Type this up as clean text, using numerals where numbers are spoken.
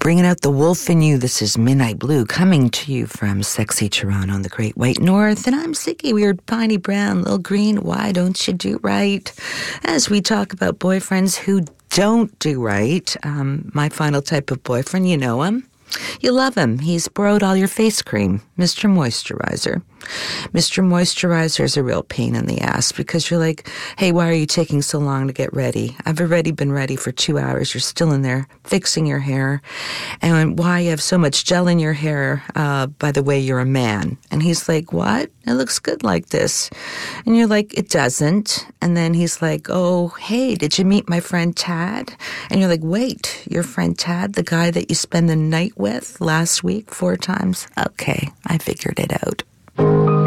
Bringing out the wolf in you. This is Midnight Blue coming to you from sexy Toronto in the Great White North. And I'm Ziggy, weird, piney brown, little green. Why don't you do right? As we talk about boyfriends who don't do right. My final type of boyfriend, you know him. You love him. He's borrowed all your face cream, Mr. Moisturizer. Mr. Moisturizer is a real pain in the ass because you're like, hey, why are you taking so long to get ready? I've already been ready for 2 hours. You're still in there fixing your hair. And why you have so much gel in your hair, by the way, you're a man. And he's like, what? It looks good like this. And you're like, it doesn't. And then he's like, oh, hey, did you meet my friend Tad? And you're like, wait, your friend Tad, the guy that you spent the night with last week 4 times? Okay, I figured it out.